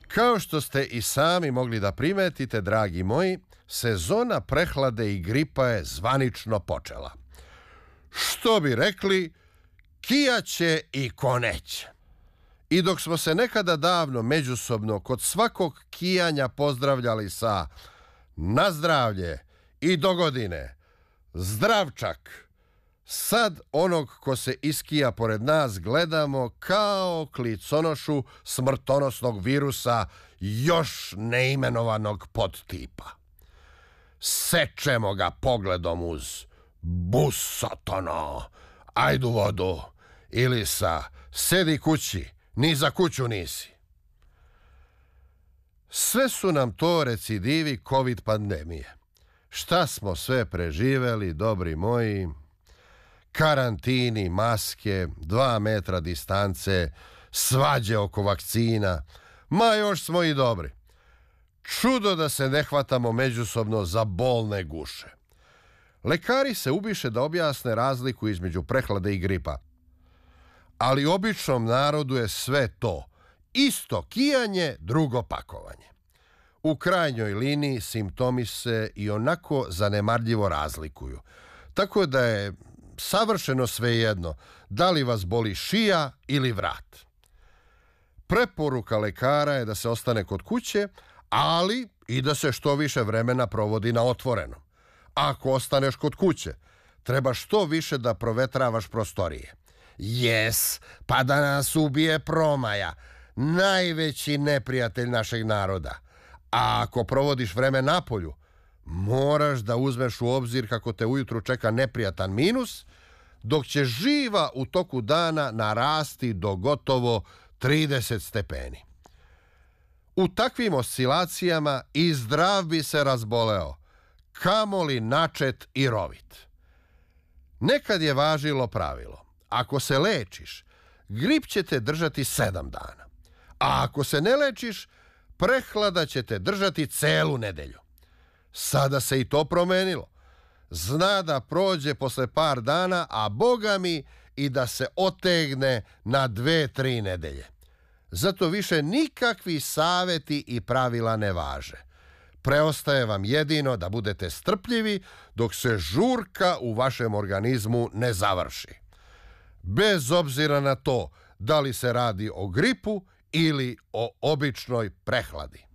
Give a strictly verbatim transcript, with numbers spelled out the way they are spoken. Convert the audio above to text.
Kao što ste i sami mogli da primetite, dragi moji, sezona prehlade i gripa je zvanično počela. Što bi rekli, kijaće i ko neće. I dok smo se nekada davno međusobno kod svakog kijanja pozdravljali sa na zdravlje i do godine, zdravčak, sad onog ko se iskija pored nas gledamo kao kliconošu smrtonosnog virusa još neimenovanog podtipa. Sečemo ga pogledom uz busotono, ajdu vodu, ili sa sedi kući, ni za kuću nisi. Sve su nam to recidivi COVID pandemije. Šta smo sve preživeli, dobri moji? Karantini, maske, dva metra distance, svađe oko vakcina, ma još smo i dobri. Čudo da se ne hvatamo međusobno za bolne guše. Lekari se ubiše da objasne razliku između prehlade i gripa. Ali običnom narodu je sve to isto kijanje, drugo pakovanje. U krajnjoj liniji simptomi se i onako zanemarljivo razlikuju. Tako da je savršeno svejedno da li vas boli šija ili vrat. Preporuka lekara je da se ostane kod kuće, ali i da se što više vremena provodi na otvorenom. Ako ostaneš kod kuće, treba što više da provetravaš prostorije. Jes, pa da nas ubije promaja, najveći neprijatelj našeg naroda. A ako provodiš vreme napolju, moraš da uzmeš u obzir kako te ujutru čeka neprijatan minus, dok će živa u toku dana narasti do gotovo trideset stepeni. U takvim oscilacijama i zdrav bi se razboleo, kamoli načet i rovit. Nekad je važilo pravilo: ako se lečiš, grip će te držati sedam dana, a ako se ne lečiš, prehlada će te držati celu nedelju. Sada se i to promenilo. Zna da prođe posle par dana, a boga mi i da se otegne na dve, tri nedelje. Zato više nikakvi saveti i pravila ne važe. Preostaje vam jedino da budete strpljivi dok se žurka u vašem organizmu ne završi. Bez obzira na to da li se radi o gripu ili o običnoj prehladi.